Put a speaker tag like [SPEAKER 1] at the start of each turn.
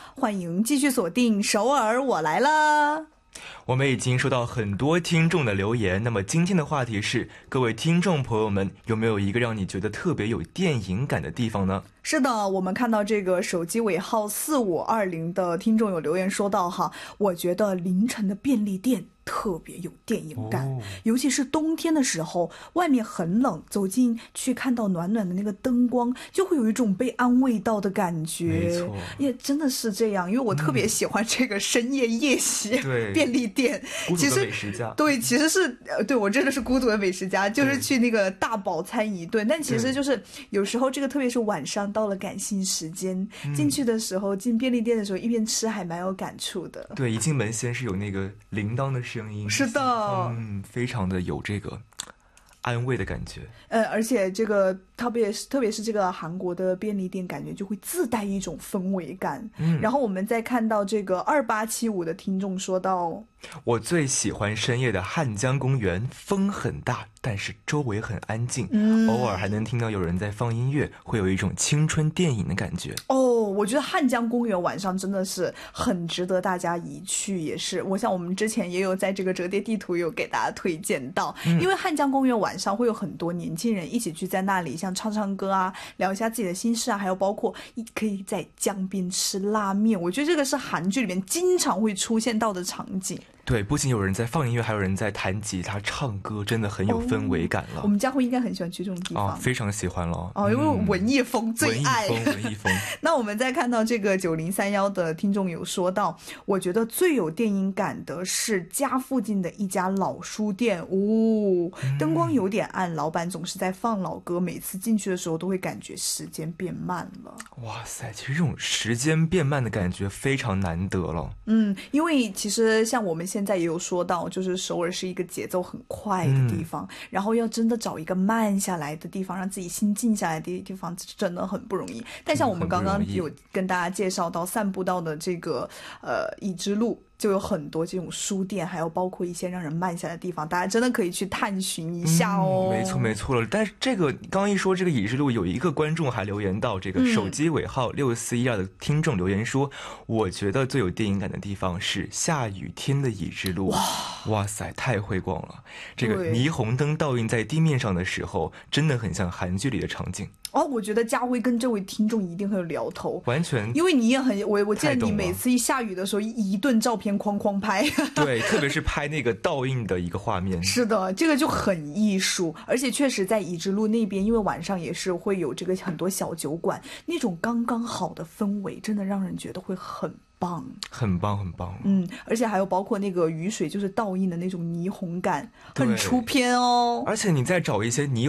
[SPEAKER 1] 欢迎继续锁定首尔我来了。
[SPEAKER 2] 我们已经收到很多听众的留言，那么今天的话题是，各位听众朋友们，有没有一个让你觉得特别有电影感的地方呢？
[SPEAKER 1] 是的，我们看到这个手机尾号4520的听众有留言说到哈，我觉得凌晨的便利店特别有电影感，尤其是冬天的时候，外面很冷，走进去看到暖暖的那个灯光，就会有一种被安慰到的感觉。
[SPEAKER 2] 没错，
[SPEAKER 1] 也真的是这样，因为我特别喜欢这个深夜夜袭便利店。
[SPEAKER 2] 孤独的美食家，
[SPEAKER 1] 对，其实是对我真的是孤独的美食家，就是去那个大饱餐一顿。但其实就是有时候这个特别是晚上到了感性时间，进去的时候，进便利店的时候，一边吃还蛮有感触的。对，
[SPEAKER 2] 一进门先是有那个铃铛的声音，
[SPEAKER 1] 是的，
[SPEAKER 2] 非常的有这个安慰的感觉。
[SPEAKER 1] 而且这个特别是这个韩国的便利店，感觉就会自带一种氛围感。然后我们再看到这个2875的听众说到，
[SPEAKER 2] 我最喜欢深夜的汉江公园，风很大，但是周围很安静，偶尔还能听到有人在放音乐，会有一种青春电影的感觉。
[SPEAKER 1] 我觉得汉江公园晚上真的是很值得大家一去，也是我想我们之前也有在这个折叠地图有给大家推荐到，因为汉江公园晚上会有很多年轻人一起聚在那里，像唱唱歌啊，聊一下自己的心事啊，还有包括可以在江边吃拉面，我觉得这个是韩剧里面经常会出现到的场景。
[SPEAKER 2] 对，不仅有人在放音乐，还有人在弹吉他唱歌，真的很有氛围感了。
[SPEAKER 1] 我们家会应该很喜欢去这种地方，
[SPEAKER 2] 非常喜欢了。
[SPEAKER 1] 因为文艺风最爱。
[SPEAKER 2] 文艺风。
[SPEAKER 1] 那我们再看到这个9031的听众有说到，我觉得最有电影感的是家附近的一家老书店，灯光有点暗，老板总是在放老歌，每次进去的时候都会感觉时间变慢了。
[SPEAKER 2] 哇塞，其实这种时间变慢的感觉非常难得了。
[SPEAKER 1] 因为其实像我们现在也有说到，就是首尔是一个节奏很快的地方，然后要真的找一个慢下来的地方，让自己心静下来的地方，真的很不容易。但像我们刚刚有跟大家介绍到散步到的这个已知路，就有很多这种书店，还有包括一些让人慢下来的地方，大家真的可以去探寻一下哦。
[SPEAKER 2] 没错了。但是这个刚一说这个已知路，有一个观众还留言到，这个手机尾号6412的听众留言说，我觉得最有电影感的地方是下雨天的已知路。哇塞，太会逛了！这个霓虹灯倒映在地面上的时候，真的很像韩剧里的场景。
[SPEAKER 1] 我觉得佳慧跟这位听众一定很有聊头，
[SPEAKER 2] 完全，
[SPEAKER 1] 因为你也很我记得你每次一下雨的时候一顿照片哐拍。
[SPEAKER 2] 对，特别是拍那个倒映的一个画面。
[SPEAKER 1] 是的，这个就很艺术，而且确实在已知路那边，因为晚上也是会有这个很多小酒馆，那种刚刚好的氛围，真的让人觉得会很棒，
[SPEAKER 2] 很棒。
[SPEAKER 1] 而且还有包括那个雨水就是倒映的那种霓虹感，很出片哦。
[SPEAKER 2] 而且你再找一些霓